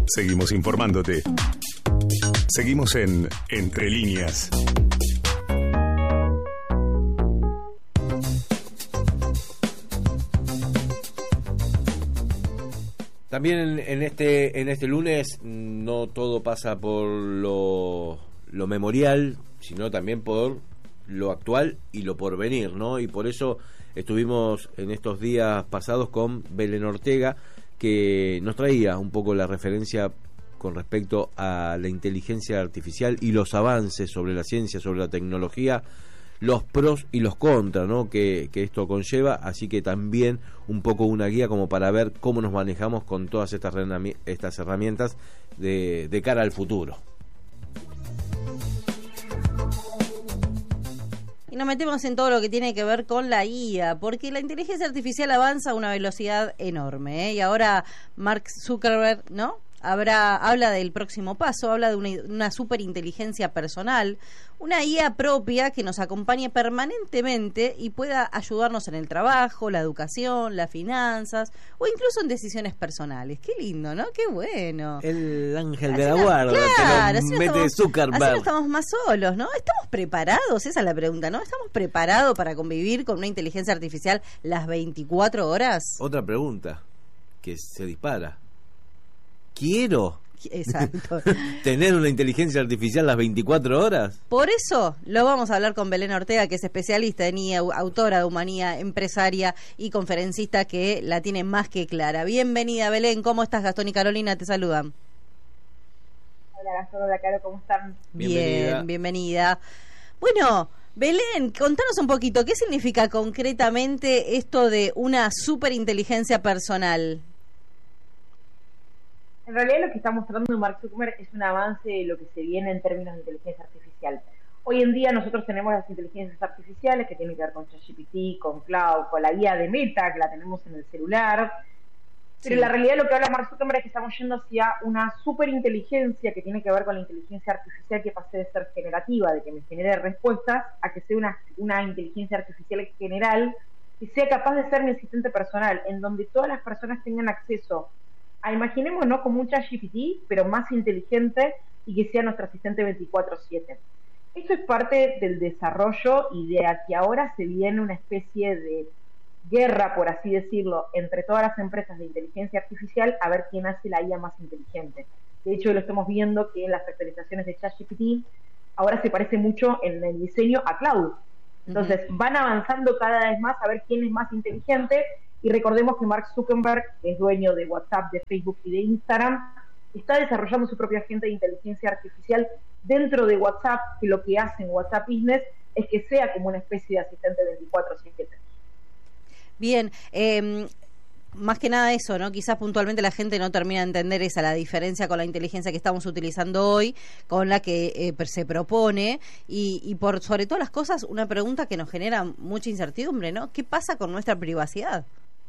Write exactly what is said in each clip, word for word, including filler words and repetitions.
Seguimos informándote. Seguimos en Entre Líneas. También en, en este en este lunes no todo pasa por lo, lo memorial, sino también por lo actual y lo porvenir, ¿no? Y por eso estuvimos en estos días pasados con Belén Ortega, que nos traía un poco la referencia con respecto a la inteligencia artificial y los avances sobre la ciencia, sobre la tecnología, los pros y los contras, ¿no? que, que esto conlleva, así que también un poco una guía como para ver cómo nos manejamos con todas estas, estas herramientas de, de cara al futuro. Y nos metemos en todo lo que tiene que ver con la I A, porque la inteligencia artificial avanza a una velocidad enorme, ¿eh? Y ahora Mark Zuckerberg, ¿no? Habrá, habla del próximo paso, habla de una, una superinteligencia personal, una I A propia que nos acompañe permanentemente y pueda ayudarnos en el trabajo, la educación, las finanzas o incluso en decisiones personales. Qué lindo, ¿no? Qué bueno. El ángel Así de la no, guarda, claro, que nos así no mete estamos, Zuckerberg. así no estamos más solos, ¿no? ¿Estamos preparados? Esa es la pregunta, ¿no? ¿Estamos preparados para convivir con una inteligencia artificial las veinticuatro horas? Otra pregunta que se dispara. ¿Quiero Exacto. tener una inteligencia artificial las veinticuatro horas? Por eso lo vamos a hablar con Belén Ortega, que es especialista en I A, autora de Humanía, empresaria y conferencista que la tiene más que clara. Bienvenida, Belén. ¿Cómo estás? Gastón y Carolina te saludan. Hola, Gastón. Hola, Caro. ¿Cómo están? Bienvenida. Bien, bienvenida. Bueno, Belén, contanos un poquito, ¿qué significa concretamente esto de una superinteligencia personal? En realidad lo que está mostrando Mark Zuckerberg es un avance de lo que se viene en términos de inteligencia artificial. Hoy en día nosotros tenemos las inteligencias artificiales que tienen que ver con ChatGPT, con Cloud, con la guía de Meta que la tenemos en el celular. Pero Sí. la realidad lo que habla Mark Zuckerberg es que estamos yendo hacia una superinteligencia que tiene que ver con la inteligencia artificial, que pase de ser generativa, de que me genere respuestas, a que sea una, una inteligencia artificial general que sea capaz de ser mi asistente personal, en donde todas las personas tengan acceso a, imaginémonos como un ChatGPT, pero más inteligente y que sea nuestro asistente veinticuatro siete. Esto es parte del desarrollo y de aquí ahora se viene una especie de guerra, por así decirlo, entre todas las empresas de inteligencia artificial a ver quién hace la I A más inteligente. De hecho, lo estamos viendo que en las actualizaciones de ChatGPT ahora se parece mucho en el diseño a Cloud. Entonces, uh-huh. van avanzando cada vez más a ver quién es más inteligente. Y recordemos que Mark Zuckerberg, que es dueño de WhatsApp, de Facebook y de Instagram, está desarrollando su propia agente de inteligencia artificial dentro de WhatsApp, que lo que hace en WhatsApp Business es que sea como una especie de asistente veinticuatro siete. Bien, eh, más que nada eso, ¿no? Quizás puntualmente la gente no termina de entender esa, la diferencia con la inteligencia que estamos utilizando hoy, con la que eh, se propone, y, y por sobre todas las cosas, una pregunta que nos genera mucha incertidumbre, ¿no? ¿Qué pasa con nuestra privacidad?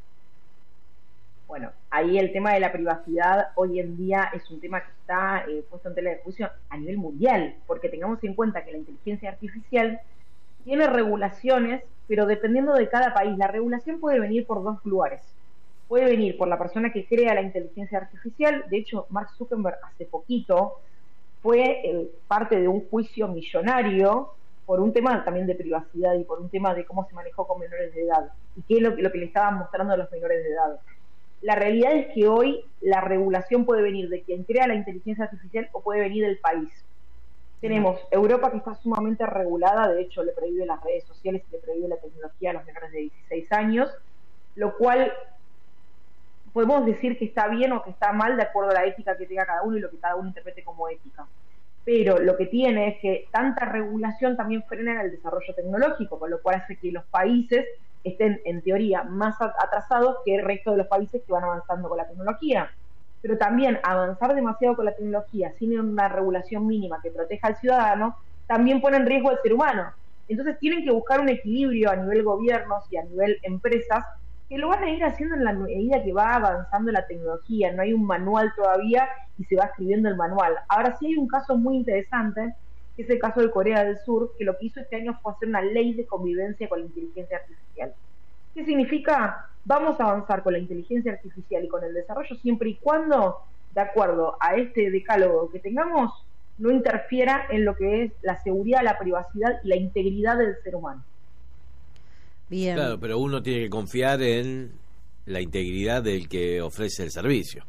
Bueno, ahí el tema de la privacidad hoy en día es un tema que está eh, puesto en tela de juicio a nivel mundial, porque tengamos en cuenta que la inteligencia artificial tiene regulaciones, pero dependiendo de cada país, la regulación puede venir por dos lugares. Puede venir por la persona que crea la inteligencia artificial. De hecho, Mark Zuckerberg hace poquito fue eh, parte de un juicio millonario por un tema también de privacidad y por un tema de cómo se manejó con menores de edad y qué es lo, lo que le estaban mostrando a los menores de edad. La realidad es que hoy la regulación puede venir de quien crea la inteligencia artificial o puede venir del país. Tenemos Europa, que está sumamente regulada, de hecho le prohíbe las redes sociales y le prohíbe la tecnología a los menores de dieciséis años, lo cual podemos decir que está bien o que está mal de acuerdo a la ética que tenga cada uno y lo que cada uno interprete como ética. Pero lo que tiene es que tanta regulación también frena el desarrollo tecnológico, con lo cual hace que los países estén en teoría más atrasados que el resto de los países que van avanzando con la tecnología. Pero también avanzar demasiado con la tecnología sin una regulación mínima que proteja al ciudadano también pone en riesgo al ser humano. Entonces tienen que buscar un equilibrio a nivel gobiernos y a nivel empresas, que lo van a ir haciendo en la medida que va avanzando la tecnología. No hay un manual todavía y se va escribiendo el manual. Ahora sí hay un caso muy interesante, que es el caso de Corea del Sur, que lo que hizo este año fue hacer una ley de convivencia con la inteligencia artificial. ¿Qué significa? Vamos a avanzar con la inteligencia artificial y con el desarrollo siempre y cuando de acuerdo a este decálogo que tengamos, no interfiera en lo que es la seguridad, la privacidad y la integridad del ser humano. Bien. Claro, pero uno tiene que confiar en la integridad del que ofrece el servicio.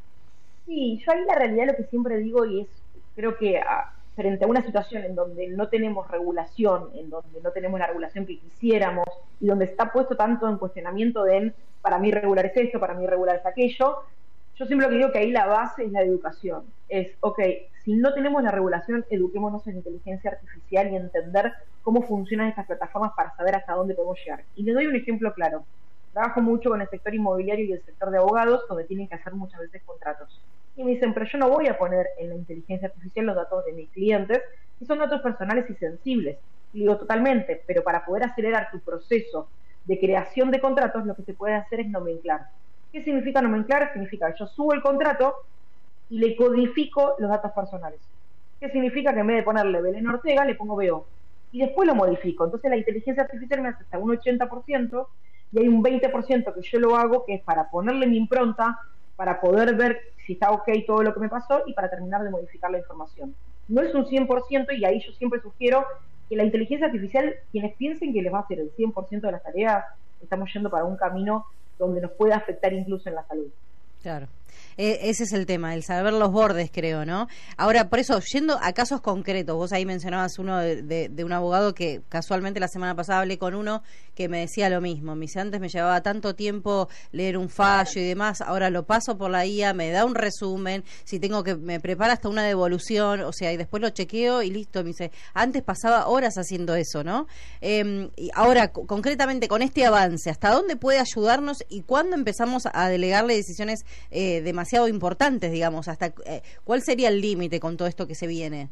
Sí, yo ahí la realidad lo que siempre digo, y es, creo que a, frente a una situación en donde no tenemos regulación, en donde no tenemos la regulación que quisiéramos, y donde está puesto tanto en cuestionamiento de en, para mí regular es esto, para mí regular es aquello, yo siempre lo que digo que ahí la base es la educación. Es, ok, si no tenemos la regulación, eduquémonos en inteligencia artificial y entender cómo funcionan estas plataformas para saber hasta dónde podemos llegar. Y les doy un ejemplo claro. Trabajo mucho con el sector inmobiliario y el sector de abogados, donde tienen que hacer muchas veces contratos. Y me dicen, pero yo no voy a poner en la inteligencia artificial los datos de mis clientes, que son datos personales y sensibles. Y digo, totalmente, pero para poder acelerar tu proceso de creación de contratos, lo que se puede hacer es nomenclar. ¿Qué significa nomenclar? Significa que yo subo el contrato y le codifico los datos personales. ¿Qué significa? Que en vez de ponerle Belén Ortega, le pongo B O. Y después lo modifico. Entonces la inteligencia artificial me hace hasta un ochenta por ciento y hay un veinte por ciento que yo lo hago, que es para ponerle mi impronta, para poder ver si está ok todo lo que me pasó y para terminar de modificar la información. No es un cien por ciento, y ahí yo siempre sugiero que la inteligencia artificial, quienes piensen que les va a hacer el cien por ciento de las tareas, estamos yendo para un camino donde nos puede afectar incluso en la salud. Claro. Eh, ese es el tema, el saber los bordes, creo, ¿no? Ahora, por eso, yendo a casos concretos, vos ahí mencionabas uno de, de, de un abogado que casualmente la semana pasada hablé con uno que me decía lo mismo. Me dice, antes me llevaba tanto tiempo leer un fallo y demás, ahora lo paso por la I A, me da un resumen, si tengo que, me prepara hasta una devolución, o sea, y después lo chequeo y listo. Me dice, antes pasaba horas haciendo eso, ¿no? Eh, y ahora, c- concretamente, con este avance, ¿hasta dónde puede ayudarnos y cuándo empezamos a delegarle decisiones eh, demasiado importantes, digamos? Hasta eh, ¿cuál sería el límite con todo esto que se viene?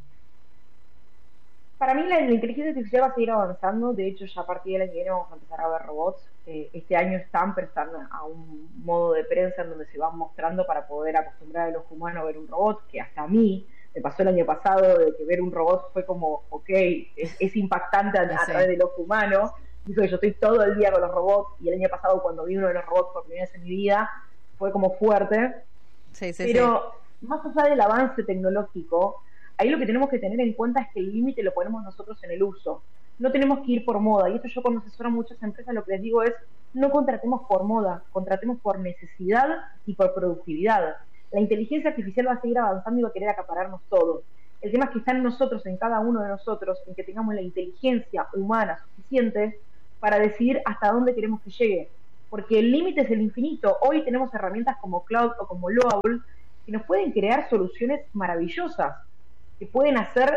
Para mí la, la inteligencia artificial va a seguir avanzando. De hecho, ya a partir del año que viene vamos a empezar a ver robots. Eh, este año están, pero están a un modo de prensa en donde se van mostrando para poder acostumbrar al ojo humano a ver un robot, que hasta a mí me pasó el año pasado de que ver un robot fue como, ok, es, es impactante a, a través del ojo humano. Digo que yo estoy todo el día con los robots, y el año pasado cuando vi uno de los robots por primera vez en mi vida fue como fuerte. Sí, sí, pero sí. Más allá del avance tecnológico, ahí lo que tenemos que tener en cuenta es que el límite lo ponemos nosotros en el uso. No tenemos que ir por moda, y esto yo cuando asesoro a muchas empresas lo que les digo es, no contratemos por moda, contratemos por necesidad y por productividad. La inteligencia artificial va a seguir avanzando y va a querer acapararnos todo. El tema es que está en nosotros, en cada uno de nosotros, en que tengamos la inteligencia humana suficiente para decidir hasta dónde queremos que llegue. Porque el límite es el infinito. Hoy tenemos herramientas como Cloud o como Loable que nos pueden crear soluciones maravillosas, que pueden hacer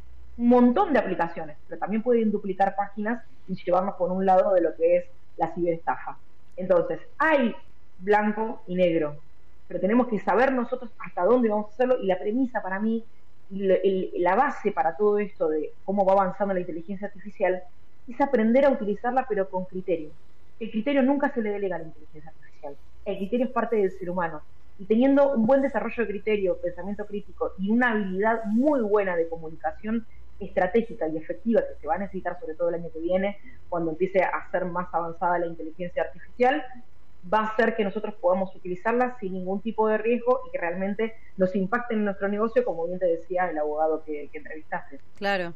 un montón de aplicaciones, pero también pueden duplicar páginas y llevarnos por un lado de lo que es la ciberestafa. Entonces, hay blanco y negro, pero tenemos que saber nosotros hasta dónde vamos a hacerlo, y la premisa para mí, y el, la base para todo esto de cómo va avanzando la inteligencia artificial, es aprender a utilizarla pero con criterio. El criterio nunca se le delega a la inteligencia artificial. El criterio es parte del ser humano. Y teniendo un buen desarrollo de criterio, pensamiento crítico y una habilidad muy buena de comunicación estratégica y efectiva que se va a necesitar sobre todo el año que viene, cuando empiece a ser más avanzada la inteligencia artificial, va a hacer que nosotros podamos utilizarla sin ningún tipo de riesgo y que realmente nos impacte en nuestro negocio, como bien te decía el abogado que, que entrevistaste. Claro.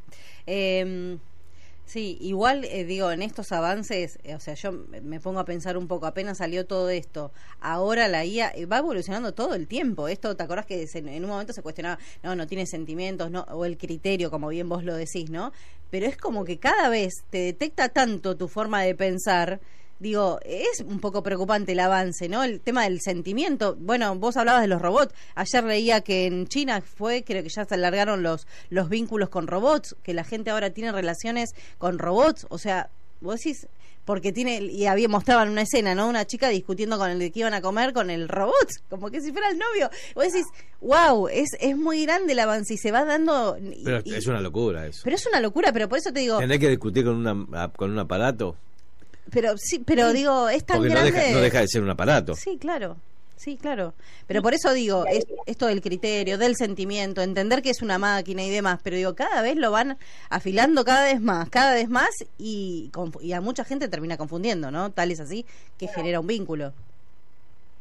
Eh... Sí, igual eh, digo, en estos avances, eh, o sea, yo me pongo a pensar un poco, apenas salió todo esto, ahora la I A eh, va evolucionando todo el tiempo. Esto, ¿te acordás que se, en un momento se cuestionaba, no, no tiene sentimientos, no, o el criterio, como bien vos lo decís, ¿no? Pero es como que cada vez te detecta tanto tu forma de pensar. Digo, es un poco preocupante el avance, ¿no? El tema del sentimiento. Bueno, vos hablabas de los robots. Ayer leía que en China fue, creo que ya se alargaron los los vínculos con robots, que la gente ahora tiene relaciones con robots. O sea, vos decís, porque tiene, y había mostraban una escena, ¿no? Una chica discutiendo con el que iban a comer con el robot, como que si fuera el novio. Vos decís, wow, es es muy grande el avance y se va dando. Y, pero y, es una locura eso. Pero es una locura, pero por eso te digo. ¿Tenés que discutir con una con un aparato? Pero sí, pero sí. digo, es tan Porque grande. No deja, no deja de ser un aparato. Sí, claro. Sí, claro. Pero por eso digo, es, esto del criterio, del sentimiento, entender que es una máquina y demás, pero digo, cada vez lo van afilando cada vez más, cada vez más, y, y a mucha gente termina confundiendo, ¿no? Tal es así que bueno, genera un vínculo.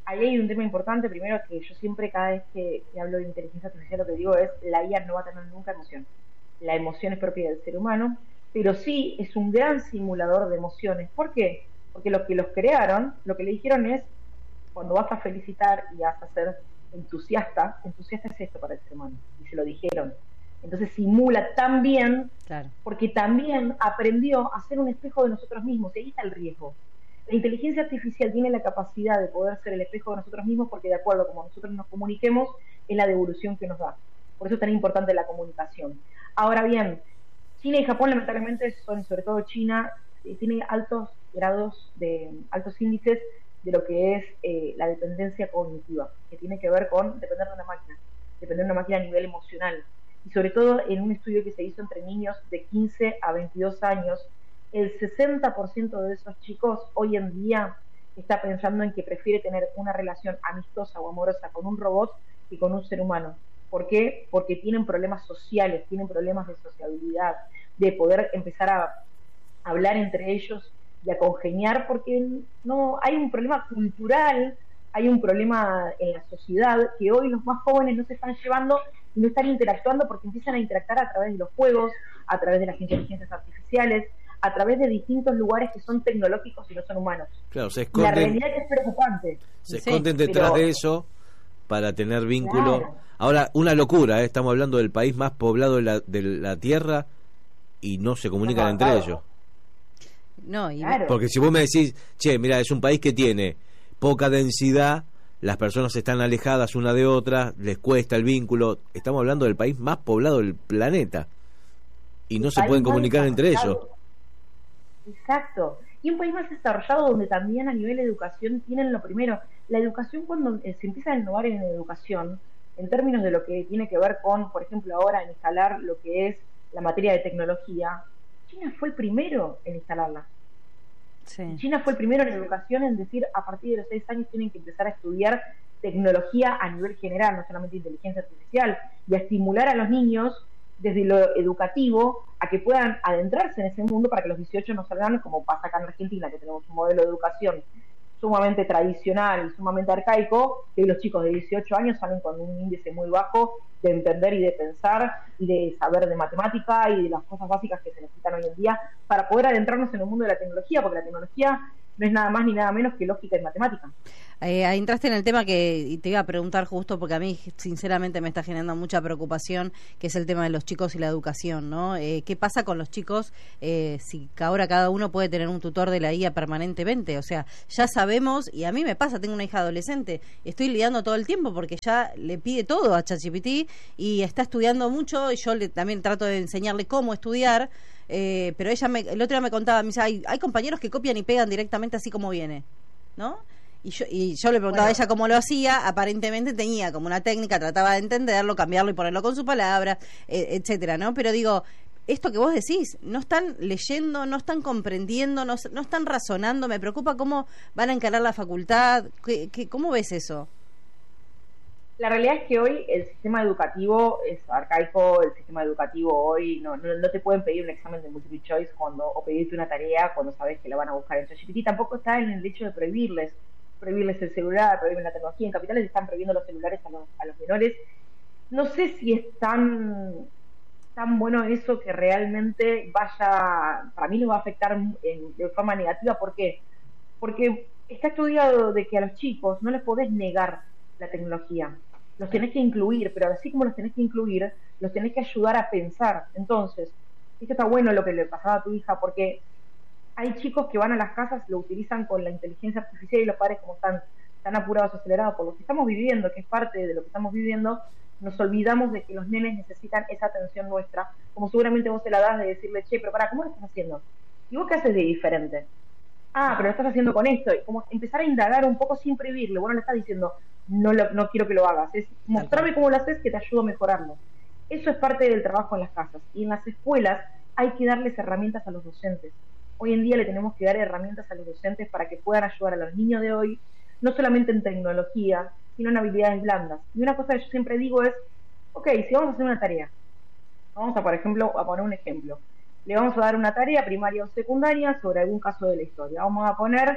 ahí hay un tema importante, primero que yo siempre cada vez que, que hablo de inteligencia artificial lo que digo es, la I A no va a tener nunca emoción. La emoción es propia del ser humano, pero sí es un gran simulador de emociones. ¿Por qué? Porque los que los crearon, lo que le dijeron es, cuando vas a felicitar y vas a ser entusiasta, entusiasta es esto para el ser humano, y se lo dijeron. Entonces simula tan bien, claro, porque también aprendió a ser un espejo de nosotros mismos, y ahí está el riesgo. La inteligencia artificial tiene la capacidad de poder ser el espejo de nosotros mismos porque de acuerdo a cómo nosotros nos comuniquemos es la devolución que nos da. Por eso es tan importante la comunicación. Ahora bien, China y Japón lamentablemente son, sobre todo China, eh, tiene altos grados de, altos índices de lo que es eh, la dependencia cognitiva, que tiene que ver con depender de una máquina, depender de una máquina a nivel emocional. Y sobre todo en un estudio que se hizo entre niños de quince a veintidós años, el sesenta por ciento de esos chicos hoy en día está pensando en que prefiere tener una relación amistosa o amorosa con un robot que con un ser humano. ¿Por qué? Porque tienen problemas sociales, tienen problemas de sociabilidad, de poder empezar a hablar entre ellos y a congeniar, porque no hay un problema cultural, hay un problema en la sociedad que hoy los más jóvenes no se están llevando y no están interactuando porque empiezan a interactuar a través de los juegos, a través de las inteligencias artificiales, a través de distintos lugares que son tecnológicos y no son humanos. Claro, se esconden, la realidad es preocupante. Se esconden sí, detrás pero, de eso para tener vínculo. Claro. Ahora, una locura, ¿eh? Estamos hablando del país más poblado de la, de la Tierra y no se comunican no, entre claro. ellos. No, y claro. Porque si vos me decís, che, mira, es un país que tiene poca densidad, las personas están alejadas una de otra, les cuesta el vínculo. Estamos hablando del país más poblado del planeta y no se pueden comunicar entre ellos. Exacto. Y un país más desarrollado donde también a nivel de educación tienen lo primero. La educación, cuando se empieza a innovar en educación, en términos de lo que tiene que ver con, por ejemplo, ahora en instalar lo que es la materia de tecnología, China fue el primero en instalarla. Sí. China fue el primero en educación en decir, a partir de los seis años tienen que empezar a estudiar tecnología a nivel general, no solamente inteligencia artificial, y a estimular a los niños desde lo educativo a que puedan adentrarse en ese mundo para que los dieciocho no salgan como pasa acá en Argentina, que tenemos un modelo de educación sumamente tradicional y sumamente arcaico, que los chicos de dieciocho años salen con un índice muy bajo de entender y de pensar y de saber de matemática y de las cosas básicas que se necesitan hoy en día para poder adentrarnos en el mundo de la tecnología, porque la tecnología no es nada más ni nada menos que lógica y matemática. Eh, entraste en el tema que te iba a preguntar justo porque a mí sinceramente me está generando mucha preocupación, que es el tema de los chicos y la educación, ¿no? Eh, ¿Qué pasa con los chicos eh, si ahora cada uno puede tener un tutor de la I A permanentemente? O sea, ya sabemos, y a mí me pasa, tengo una hija adolescente, estoy lidiando todo el tiempo porque ya le pide todo a ChatGPT y está estudiando mucho y yo le, también trato de enseñarle cómo estudiar. Eh, pero ella me, el otro día me contaba, me dice, hay, hay compañeros que copian y pegan directamente así como viene, ¿no? Y yo, y yo le preguntaba bueno. a ella cómo lo hacía, aparentemente tenía como una técnica, trataba de entenderlo, cambiarlo y ponerlo con su palabra, eh, etcétera, ¿no? Pero digo, esto que vos decís, no están leyendo, no están comprendiendo, no, no están razonando, me preocupa cómo van a encarar la facultad, ¿qué, qué, ¿cómo ves eso? La realidad es que hoy el sistema educativo es arcaico, el sistema educativo hoy no, no, no te pueden pedir un examen de multiple choice cuando, o pedirte una tarea cuando sabes que la van a buscar en ChatGPT. Tampoco está en el hecho de prohibirles, prohibirles el celular, prohibirles la tecnología. En capitales están prohibiendo los celulares a los, a los menores. No sé si es tan, tan bueno eso que realmente vaya, para mí nos va a afectar en, de forma negativa. ¿Por qué? Porque está estudiado de que a los chicos no les podés negar la tecnología. Los tenés que incluir, pero así como los tenés que incluir, los tenés que ayudar a pensar. Entonces, esto está bueno lo que le pasaba a tu hija, porque hay chicos que van a las casas, lo utilizan con la inteligencia artificial y los padres como están tan apurados, acelerados por lo que estamos viviendo, que es parte de lo que estamos viviendo, nos olvidamos de que los nenes necesitan esa atención nuestra, como seguramente vos se la das de decirle, che, pero para, ¿cómo lo estás haciendo? ¿Y vos qué haces de diferente? Ah, pero lo estás haciendo con esto, y como empezar a indagar un poco sin prohibirle. Bueno, le estás diciendo, no lo, no quiero que lo hagas, es mostrarme cómo lo haces que te ayudo a mejorarlo. Eso es parte del trabajo en las casas. Y en las escuelas hay que darles herramientas a los docentes. Hoy en día le tenemos que dar herramientas a los docentes para que puedan ayudar a los niños de hoy, no solamente en tecnología, sino en habilidades blandas. Y una cosa que yo siempre digo es, ok, si vamos a hacer una tarea, vamos a, por ejemplo, a poner un ejemplo, le vamos a dar una tarea primaria o secundaria sobre algún caso de la historia. Vamos a poner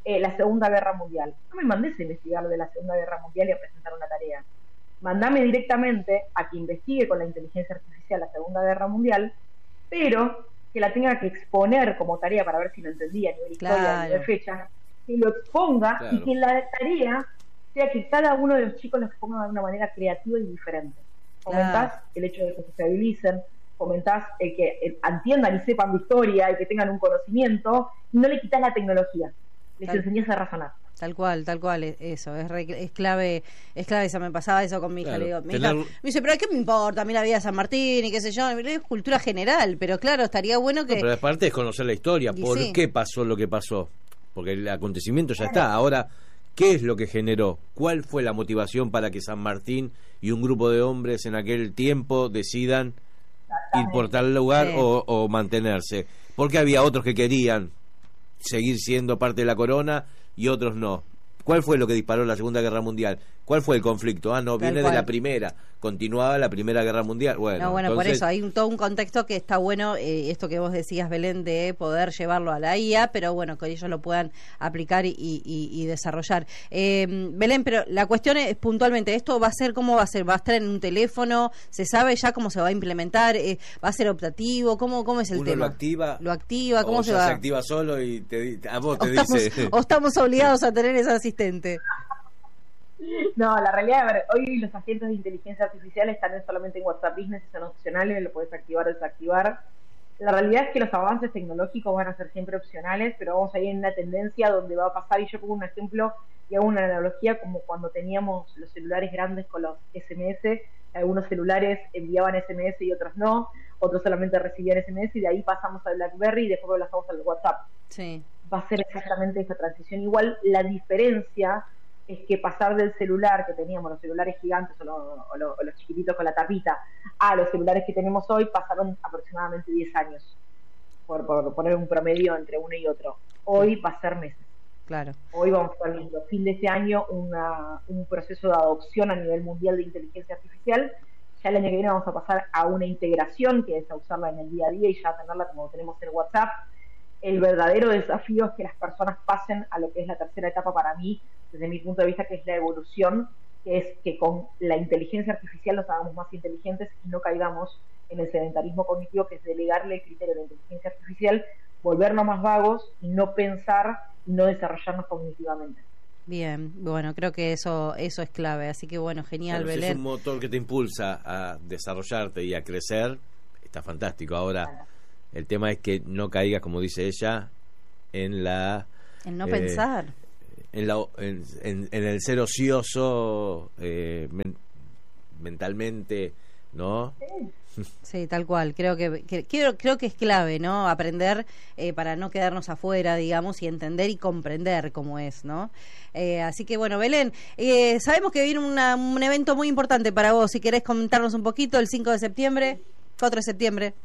eh, la Segunda Guerra Mundial. No me mandes a investigar de la Segunda Guerra Mundial y a presentar una tarea. Mandame directamente a que investigue con la inteligencia artificial la Segunda Guerra Mundial, pero que la tenga que exponer como tarea para ver si lo entendía a nivel Claro. historia, a nivel fecha, que lo exponga Claro. y que la tarea sea que cada uno de los chicos lo exponga de una manera creativa y diferente. Fomentás Claro. el hecho de que se estabilicen, fomentás el que eh, entiendan y sepan de historia y que tengan un conocimiento, y no le quitas la tecnología, les Tal- enseñás a razonar. Tal cual, tal cual, es- eso, es, re- es clave, es clave eso, me pasaba eso con mi hija, Claro, le digo, mi tener- hija me dice, pero ¿qué me importa? A mí la vida de San Martín y qué sé yo, es cultura general, pero claro, estaría bueno que... No, pero aparte es conocer la historia, Y por sí. qué pasó lo que pasó, porque el acontecimiento ya está. Ahora, ¿qué es lo que generó? ¿Cuál fue la motivación para que San Martín y un grupo de hombres en aquel tiempo decidan ir por tal lugar Sí. o, o mantenerse? Porque había otros que querían seguir siendo parte de la corona y otros no. ¿Cuál fue lo que disparó la Segunda Guerra Mundial? ¿Cuál fue el conflicto? Ah, no, Tal viene cual. de la primera. Continuaba la Primera Guerra Mundial. Bueno, No, bueno, por entonces- eso hay un, todo un contexto que está bueno, eh, esto que vos decías, Belén, de poder llevarlo a la I A, pero bueno, que ellos lo puedan aplicar y, y- y desarrollar. Eh, Belén, pero la cuestión es puntualmente, ¿esto va a ser, cómo va a ser? ¿Va a estar en un teléfono? ¿Se sabe ya cómo se va a implementar? Eh, ¿Va a ser optativo? ¿Cómo, cómo es el uno tema? lo activa, ¿Lo activa? ¿Cómo o se ya va? se activa solo y te, di- a vos o, te estamos, dice. o estamos obligados a tener ese asistente. No, la realidad, a ver, hoy los agentes de inteligencia artificial están solamente en WhatsApp Business, son opcionales, lo puedes activar o desactivar. La realidad es que los avances tecnológicos van a ser siempre opcionales, pero vamos a ir en una tendencia donde va a pasar, y yo pongo un ejemplo y hago una analogía como cuando teníamos los celulares grandes con los S M S, algunos celulares enviaban S M S y otros no, otros solamente recibían S M S, y de ahí pasamos al BlackBerry y después lo pasamos al WhatsApp. Sí. Va a ser exactamente esa transición. Igual la diferencia es que pasar del celular que teníamos, los celulares gigantes o, lo- o lo- o los chiquititos con la tapita, a los celulares que tenemos hoy, pasaron aproximadamente diez años, por, por poner un promedio entre uno y otro. Hoy va a ser meses. Claro. Hoy vamos a estar viendo, fin de este año, una, un proceso de adopción a nivel mundial de inteligencia artificial. Ya el año que viene vamos a pasar a una integración, que es a usarla en el día a día y ya tenerla como tenemos en WhatsApp. El verdadero desafío es que las personas pasen a lo que es la tercera etapa para mí, desde mi punto de vista, que es la evolución, que es que con la inteligencia artificial nos hagamos más inteligentes y no caigamos en el sedentarismo cognitivo, que es delegarle el criterio de la inteligencia artificial, volvernos más vagos y no pensar y no desarrollarnos cognitivamente. Bien, bueno, creo que eso eso es clave, así que bueno, genial, Bueno, si es Belén. un motor que te impulsa a desarrollarte y a crecer, está fantástico. Ahora, el tema es que no caigas, como dice ella, en la En no eh, pensar. en, la, en, en- en el ser ocioso eh, men- mentalmente, ¿no? Sí, tal cual. Creo que, que- creo, creo que es clave, ¿no? Aprender eh, para no quedarnos afuera, digamos, y entender y comprender cómo es, ¿no? Eh, así que bueno, Belén, eh, sabemos que viene una- un evento muy importante para vos. Si querés comentarnos un poquito, el cinco de septiembre, cuatro de septiembre.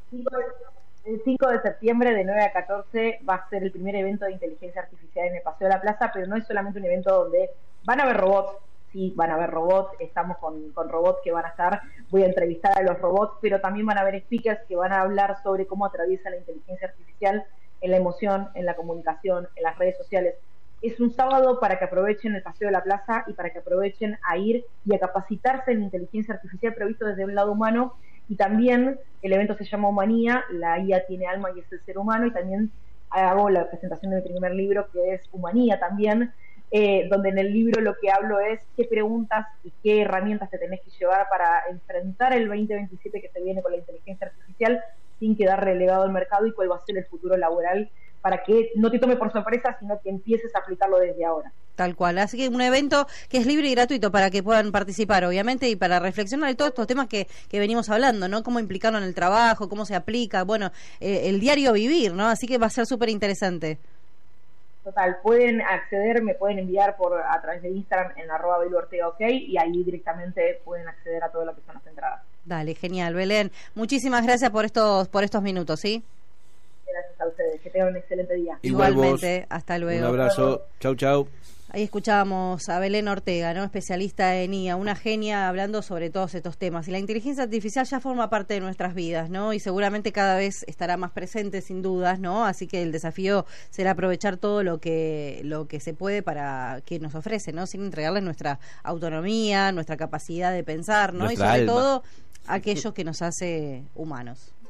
El cinco de septiembre de nueve a catorce va a ser el primer evento de inteligencia artificial en el Paseo de la Plaza, pero no es solamente un evento donde van a haber robots. Sí, van a haber robots, estamos con, con robots que van a estar, voy a entrevistar a los robots, pero también van a haber speakers que van a hablar sobre cómo atraviesa la inteligencia artificial en la emoción, en la comunicación, en las redes sociales. Es un sábado para que aprovechen el Paseo de la Plaza y para que aprovechen a ir y a capacitarse en inteligencia artificial, pero visto desde un lado humano. Y también el evento se llama Humanía, la I A tiene alma y es el ser humano, y también hago la presentación de mi primer libro, que es Humanía también, eh, donde en el libro lo que hablo es qué preguntas y qué herramientas te tenés que llevar para enfrentar el veinte veintisiete que se viene con la inteligencia artificial sin quedar relegado al mercado, y cuál va a ser el futuro laboral para que no te tome por sorpresa, sino que empieces a aplicarlo desde ahora. Tal cual. Así que un evento que es libre y gratuito para que puedan participar, obviamente, y para reflexionar de todos estos temas que, que venimos hablando, ¿no? Cómo implicarlo en el trabajo, cómo se aplica, bueno, eh, el diario vivir, ¿no? Así que va a ser súper interesante. Total, pueden acceder, me pueden enviar por a través de Instagram en arroba Belu Ortega OK, y ahí directamente pueden acceder a todo lo que son las entradas. Dale, genial, Belén. Muchísimas gracias por estos por estos minutos, ¿sí? Gracias a ustedes, que tengan un excelente día. Igual Igualmente, vos. hasta luego. Un abrazo. Chau, chau. Ahí escuchábamos a Belén Ortega, ¿no? Especialista en I A, una genia hablando sobre todos estos temas. Y la inteligencia artificial ya forma parte de nuestras vidas, ¿no? Y seguramente cada vez estará más presente, sin dudas, ¿no? Así que el desafío será aprovechar todo lo que lo que se puede para que nos ofrece, ¿no? Sin entregarles nuestra autonomía, nuestra capacidad de pensar, ¿no? Nuestra y sobre alma. todo aquello que nos hace humanos.